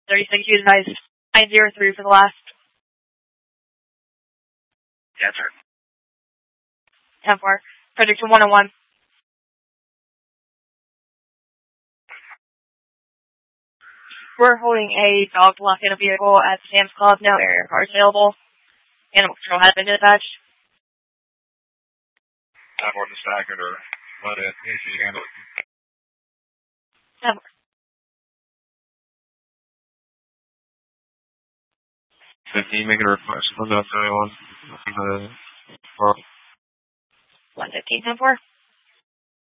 36, you advised 903 for the last. Yes, sir. 10-4. Project to 101. We're holding a dog block in a vehicle at Sam's Club. No area cars available. Animal control has been dispatched. I'm on the second or let it easy handle it. 10-4. 15, make a request. 1.91. 115, 10-4.